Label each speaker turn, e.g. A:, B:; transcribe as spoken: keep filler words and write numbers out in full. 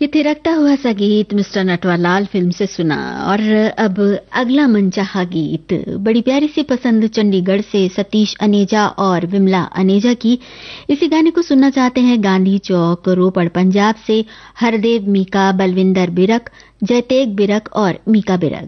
A: थिरकता हुआ सा गीत मिस्टर नटवरलाल फिल्म से सुना। और अब अगला मनचाहा गीत बड़ी प्यारी सी पसंद चंडीगढ़ से सतीश अनेजा और विमला अनेजा की। इसी गाने को सुनना चाहते हैं गांधी चौक रोपड़ पंजाब से हरदेव मीका बलविंदर बिरक जयतेग बिरक और मीका बिरक।